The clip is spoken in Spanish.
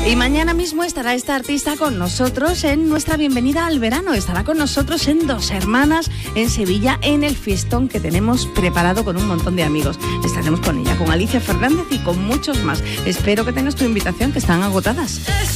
Y mañana mismo estará esta artista con nosotros en nuestra bienvenida al verano. Estará con nosotros en Dos Hermanas, en Sevilla, en el fiestón que tenemos preparado con un montón de amigos. Estaremos con ella, con Alicia Fernández y con muchos más. Espero que tengas tu invitación, que están agotadas.